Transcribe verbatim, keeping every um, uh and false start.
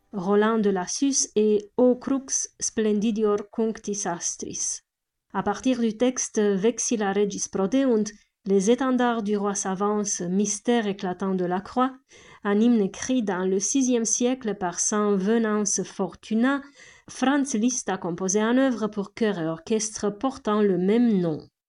Roland de Lassus et O crux splendidior cunctis astris. À partir du texte Vexilla Regis prodeunt, les étendards du roi s'avancent, mystère éclatant de la croix, un hymne écrit dans le sixième siècle par saint Venance Fortunat, Franz Liszt a composé un œuvre pour chœur et orchestre portant le même nom.